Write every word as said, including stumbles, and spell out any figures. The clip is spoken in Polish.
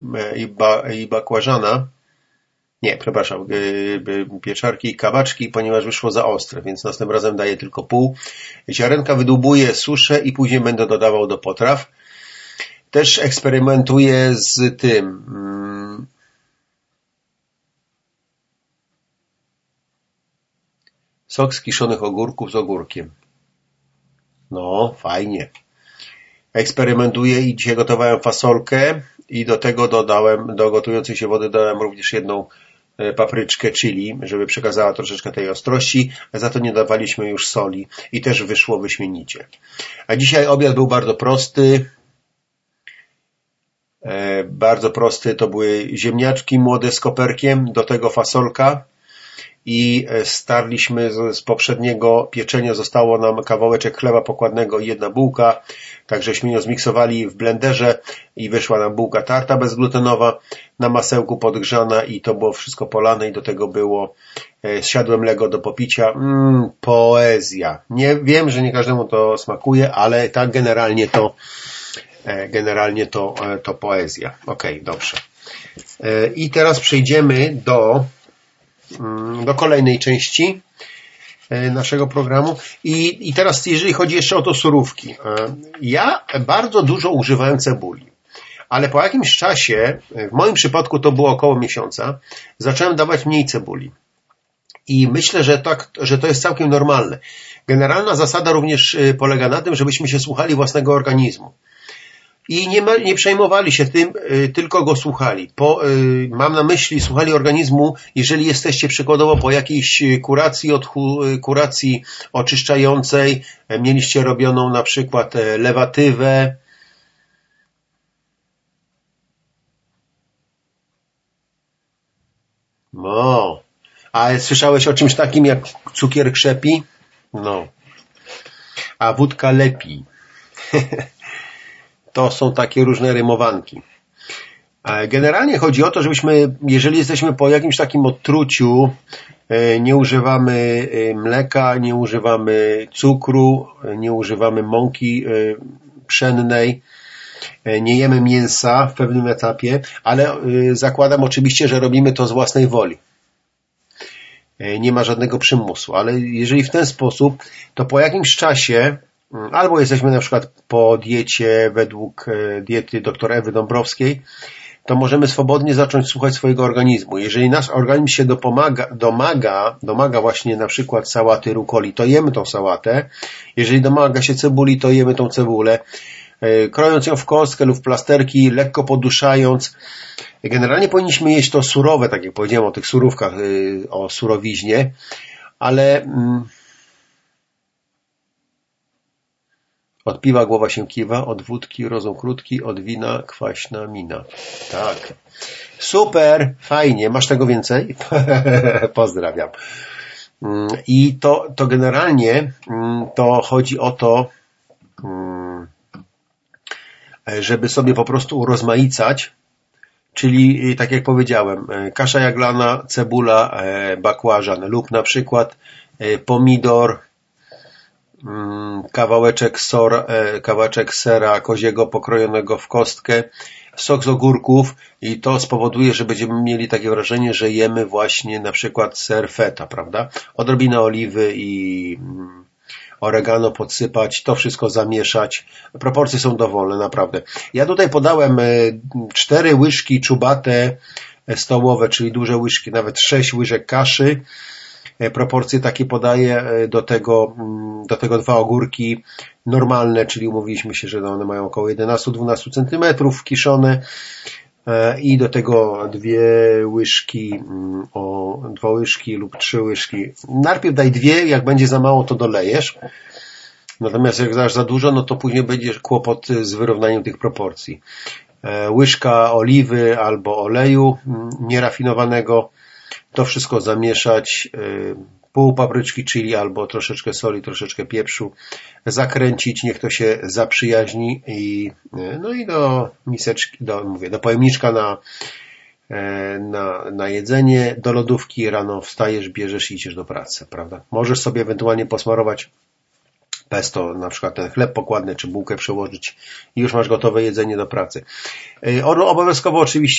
i, ba, i bakłażana. Nie, przepraszam, pieczarki i kabaczki, ponieważ wyszło za ostre, więc następnym razem daję tylko pół. Ziarenka wydłubuję, suszę i później będę dodawał do potraw. Też eksperymentuję z tym. Sok z kiszonych ogórków z ogórkiem. No, fajnie. Eksperymentuję i dzisiaj gotowałem fasolkę i do tego dodałem, do gotującej się wody dodałem również jedną papryczkę chili, żeby przekazała troszeczkę tej ostrości, a za to nie dawaliśmy już soli i też wyszło wyśmienicie. A dzisiaj obiad był bardzo prosty. E, bardzo prosty, to były ziemniaczki młode z koperkiem, do tego fasolka i starliśmy z, z poprzedniego pieczenia, zostało nam kawałeczek chleba pokładnego i jedna bułka, takżeśmy ją zmiksowali w blenderze i wyszła nam bułka tarta bezglutenowa, na masełku podgrzana i to było wszystko polane i do tego było e, zsiadłe mleko do popicia. Mm, poezja. Nie wiem, że nie każdemu to smakuje, ale tak generalnie to e, generalnie to, e, to poezja. Okej, okay, dobrze. E, I teraz przejdziemy do do kolejnej części naszego programu. I, i teraz jeżeli chodzi jeszcze o to surówki. Ja bardzo dużo używałem cebuli, ale po jakimś czasie, w moim przypadku to było około miesiąca, zacząłem dawać mniej cebuli. I myślę, że, tak, że to jest całkiem normalne. Generalna zasada również polega na tym, żebyśmy się słuchali własnego organizmu. I nie, ma, nie przejmowali się tym, y, tylko go słuchali. Po, y, mam na myśli, słuchali organizmu, jeżeli jesteście przykładowo po jakiejś kuracji, odchu, kuracji oczyszczającej, mieliście robioną na przykład lewatywę. No. A słyszałeś o czymś takim jak cukier krzepi? No. A wódka lepi. To są takie różne rymowanki. Generalnie chodzi o to, żebyśmy, jeżeli jesteśmy po jakimś takim odtruciu, nie używamy mleka, nie używamy cukru, nie używamy mąki pszennej, nie jemy mięsa w pewnym etapie, ale zakładam oczywiście, że robimy to z własnej woli. Nie ma żadnego przymusu, ale jeżeli w ten sposób, to po jakimś czasie albo jesteśmy na przykład po diecie według diety doktora Ewy Dąbrowskiej, to możemy swobodnie zacząć słuchać swojego organizmu. Jeżeli nasz organizm się dopomaga, domaga, domaga właśnie na przykład sałaty rukoli, to jemy tą sałatę. Jeżeli domaga się cebuli, to jemy tą cebulę. Krojąc ją w kostkę lub w plasterki, lekko poduszając. Generalnie powinniśmy jeść to surowe, tak jak powiedziałem o tych surówkach, o surowiźnie, ale od piwa głowa się kiwa, od wódki rozum krótki, od wina kwaśna mina. Tak. Super, fajnie. Masz tego więcej? Pozdrawiam. I to, to generalnie to chodzi o to, żeby sobie po prostu urozmaicać, czyli tak jak powiedziałem, kasza jaglana, cebula, bakłażan lub na przykład pomidor, kawałeczek, sor, kawałeczek sera koziego pokrojonego w kostkę, sok z ogórków i to spowoduje, że będziemy mieli takie wrażenie, że jemy właśnie na przykład ser feta, prawda? Odrobinę oliwy i oregano podsypać, to wszystko zamieszać. Proporcje są dowolne, naprawdę. Ja tutaj podałem cztery łyżki czubate stołowe, czyli duże łyżki, nawet sześć łyżek kaszy. Proporcje takie podaję, do tego, do tego dwa ogórki normalne, czyli umówiliśmy się, że one mają około jedenaście do dwunastu centymetrów kiszone i do tego dwie łyżki, o dwa łyżki lub trzy łyżki. Najpierw daj dwie, jak będzie za mało, to dolejesz. Natomiast jak dasz za dużo, no to później będzie kłopot z wyrównaniem tych proporcji. Łyżka oliwy albo oleju nierafinowanego. To wszystko zamieszać, pół papryczki chili albo troszeczkę soli, troszeczkę pieprzu, zakręcić, niech to się zaprzyjaźni i no i do miseczki, do, mówię, do pojemniczka na, na, na jedzenie, do lodówki, rano wstajesz, bierzesz i idziesz do pracy, prawda? Możesz sobie ewentualnie posmarować pesto, na przykład ten chleb pokładny, czy bułkę przełożyć i już masz gotowe jedzenie do pracy. Obowiązkowo oczywiście